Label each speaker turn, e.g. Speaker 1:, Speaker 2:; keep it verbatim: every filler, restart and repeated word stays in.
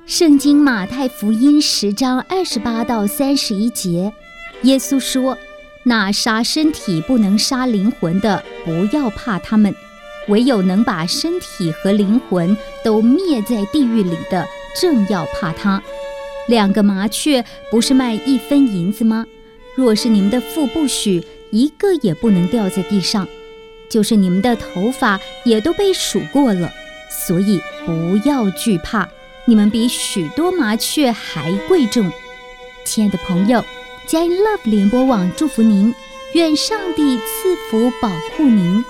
Speaker 1: 圣经马太福音十章二十八到三十一节，耶稣说：那杀身体不能杀灵魂的，不要怕他们；唯有能把身体和灵魂都灭在地狱里的，正要怕他。两个麻雀不是卖一分银子吗？若是你们的父不许，一个也不能掉在地上。就是你们的头发也都被数过了，所以不要惧怕，你们比许多麻雀还贵重。亲爱的朋友，佳音 Love 联播网祝福您，愿上帝赐福保护您。